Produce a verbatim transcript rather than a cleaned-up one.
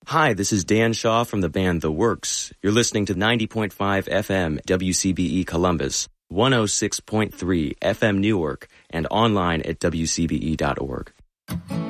Hi, this is Dan Shaw from the band The Works. You're listening to ninety point five F M W C B E Columbus, one oh six point three F M Newark, and online at W C B E dot org.